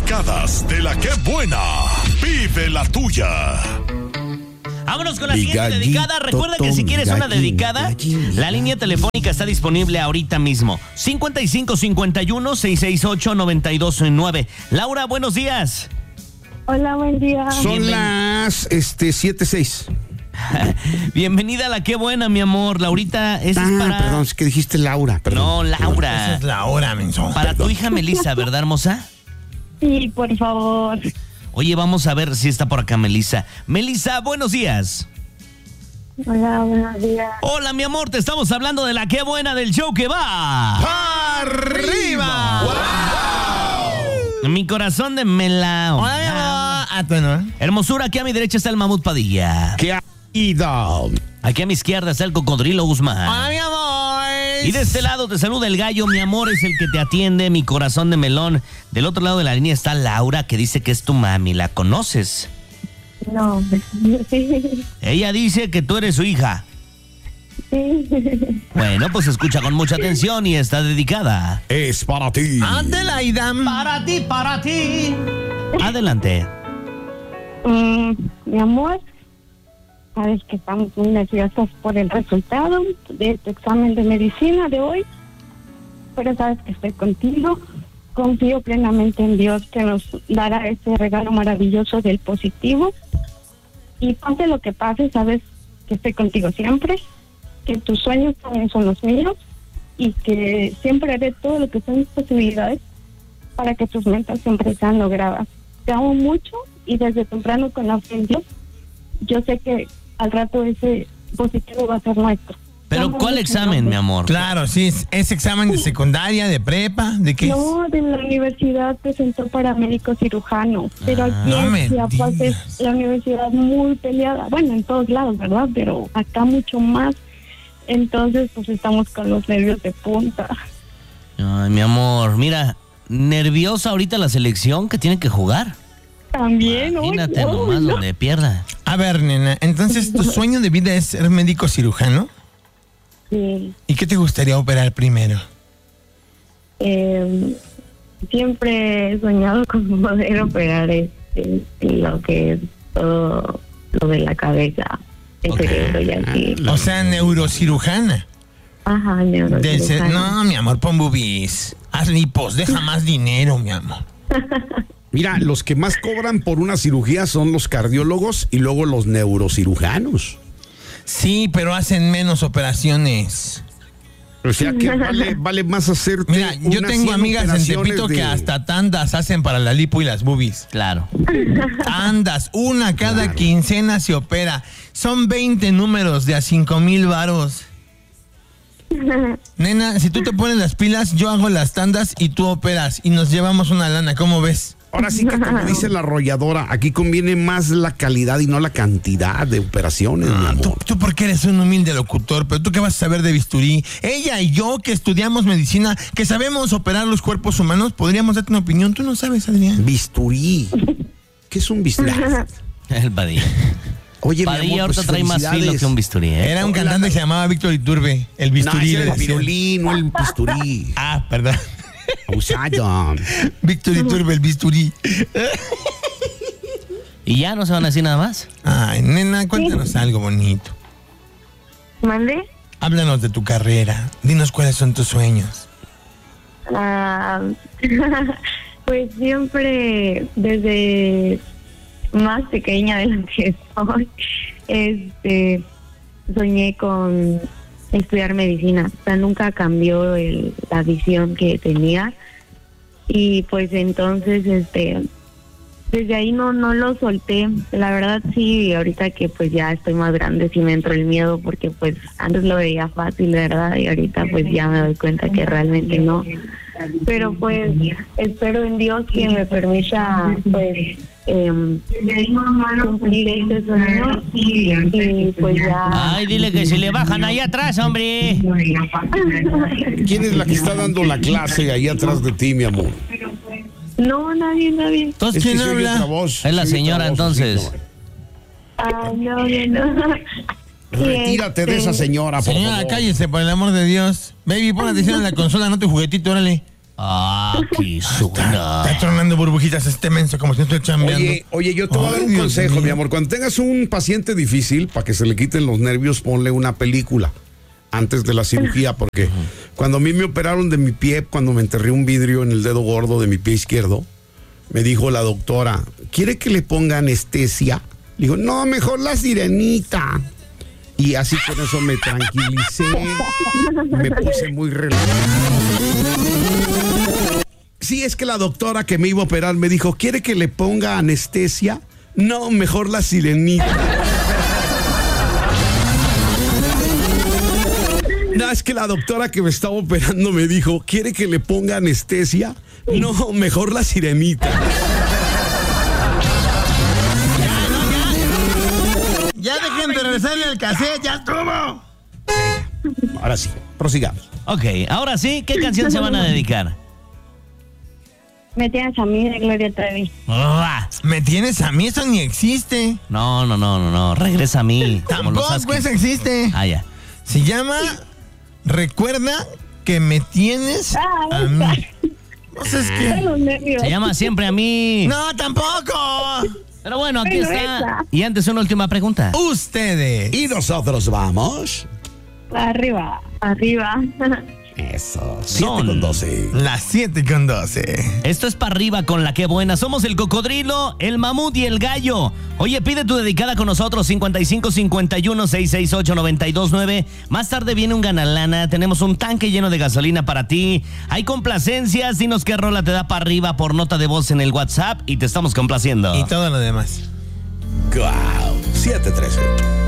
dedicadas de la que buena. Vive la tuya. Vámonos con la siguiente dedicada. Recuerda que si quieres una dedicada, la línea telefónica está disponible ahorita mismo. 5551-668-929. Laura, buenos días. Hola, buen día. Son las 7:06. Bienvenida a la que buena, mi amor. Laurita, es para... Perdón, es que dijiste Laura. Perdón. No, Laura. Esa es la hora, menso. Para tu hija Melissa, ¿verdad, hermosa? Sí, por favor. Oye, vamos a ver si está por acá Melissa. Melissa, buenos días. Hola, buenos días. Hola, mi amor, te estamos hablando de la que buena del show que va. ¡Arriba! ¡Wow! Mi corazón de melao. Hola, mi amor. Bueno. Hermosura, aquí a mi derecha está el Mamut Padilla. ¿Qué ha ido? Aquí a mi izquierda está el Cocodrilo Guzmán. Hola, mi amor. Y de este lado te saluda el gallo, mi amor es el que te atiende, mi corazón de melón. Del otro lado de la línea está Laura, que dice que es tu mami. ¿La conoces? No, sí. Ella dice que tú eres su hija. Sí. Bueno, pues escucha con mucha atención y está dedicada. Es para ti. Adelaida. Para ti. Adelante. Mi amor, sabes que estamos muy nerviosos por el resultado de tu examen de medicina de hoy, pero sabes que estoy contigo. Confío plenamente en Dios que nos dará ese regalo maravilloso del positivo. Y pase lo que pase, sabes que estoy contigo siempre, que tus sueños también son los míos y que siempre haré todo lo que son mis posibilidades para que tus metas siempre sean logradas. Te amo mucho y desde temprano con la fe en Dios, yo sé que al rato ese positivo va a ser nuestro. Pero ¿cuál examen, mi amor? Claro, sí, es examen de secundaria, de prepa, ¿de qué? No, de la universidad presentó para médico cirujano, pero aquí no me en Chiapas es digas. la universidad muy peleada, bueno, en todos lados, ¿verdad? Pero acá mucho más, entonces pues estamos con los nervios de punta. Ay, mi amor, mira, nerviosa ahorita la selección que tiene que jugar. También, Imagínate oye, nomás ¿no? donde pierda. A ver, nena, entonces tu sueño de vida es ser médico cirujano. Sí. ¿Y qué te gustaría operar primero? Siempre he soñado con poder operar lo que es todo lo de la cabeza, el cerebro y así. O sea, neurocirujana. Ajá, neurocirujano. No, mi amor, pon boobies. Haz lipos, deja más dinero, mi amor. Mira, los que más cobran por una cirugía son los cardiólogos y luego los neurocirujanos. Sí, pero hacen menos operaciones. O sea que vale más hacerte. Mira, yo unas tengo 100 amigas en operaciones Tepito que de- hasta tandas hacen para la lipo y las boobies. Claro. Tandas, una cada Claro. quincena se opera. Son 20 números de a 5,000 varos. Nena, si tú te pones las pilas, yo hago las tandas y tú operas y nos llevamos una lana, ¿cómo ves? Ahora sí que como dice la arrolladora, aquí conviene más la calidad y no la cantidad de operaciones, mi amor. Tú porque eres un humilde locutor, pero tú qué vas a saber de bisturí. Ella y yo que estudiamos medicina, que sabemos operar los cuerpos humanos, podríamos darte una opinión. Tú no sabes, Adrián. Bisturí. ¿Qué es un bisturí? El Padilla. Oye, mi Padilla amor, ahorita pues, trae más filo felicidades. que un bisturí, ¿eh? Era un cantante que se llamaba Víctor Iturbe, el No, bisturí. ese le era el decían. pirulí, no el bisturí. Ah, perdón. Abusado. Víctor Iturbe, el bisturí. ¿Y ya no se van a decir nada más? Ay, nena, cuéntanos algo bonito. ¿Mande? Háblanos de tu carrera. Dinos cuáles son tus sueños. Pues siempre desde más pequeña de lo que soy, soñé con estudiar medicina. O sea, nunca cambió la visión que tenía y pues entonces desde ahí no lo solté. La verdad sí, ahorita que pues ya estoy más grande sí me entró el miedo porque pues antes lo veía fácil, ¿verdad? Y ahorita pues ya me doy cuenta que realmente no. Pero pues espero en Dios que me permita pues cumplir este sueño y pues ya. Ay, dile que se le bajan ahí atrás, hombre. ¿Quién es la que está dando la clase ahí atrás de ti, mi amor? No, nadie. Entonces, Es que ¿quién se oye otra habla? voz, Es la se oye señora, otra voz, entonces. No. Retírate de esa señora, por Señora, favor. cállese, por el amor de Dios. Baby, pon atención en la consola, no tu juguetito, órale. Qué suena. Está tronando burbujitas este menso como si no estoy chambeando. Oye, yo te voy a dar un Dios consejo, mío. mi amor. Cuando tengas un paciente difícil, para que se le quiten los nervios, ponle una película antes de la cirugía, porque cuando a mí me operaron de mi pie, cuando me enterré un vidrio en el dedo gordo de mi pie izquierdo, me dijo la doctora, ¿quiere que le ponga anestesia? Le digo, no, mejor la sirenita. Y así con eso me tranquilicé, me puse muy relajado. Sí, es que la doctora que me iba a operar me dijo, ¿quiere que le ponga anestesia? No, mejor la sirenita. No, es que la doctora que me estaba operando me dijo, ¿quiere que le ponga anestesia? No, mejor la sirenita. Ya dejen de regresarle al cassette, ya estuvo. Ahora sí, prosigamos. Ok, ahora sí, ¿qué canción se van a dedicar? Me tienes a mí de Gloria Trevi. ¿Me tienes a mí? Eso ni existe. No, regresa a mí. como los Tampoco Huskies. eso existe. Ya. Se llama Recuerda que me tienes a mí. No sé, es que... Los nervios. Se llama Siempre a mí. No, tampoco. Pero bueno, aquí Pero está. esa. Y antes una última pregunta. Ustedes. Y nosotros vamos. Arriba. Eso, Son 7:12. Las 7:12. Esto es para arriba con la que buena. Somos el cocodrilo, el mamut y el gallo. Oye, pide tu dedicada con nosotros, 5551-668-929. Más tarde viene un ganalana. Tenemos un tanque lleno de gasolina para ti. Hay complacencias. Dinos qué rola te da para arriba por nota de voz en el WhatsApp y te estamos complaciendo. Y todo lo demás. Wow, 7:13.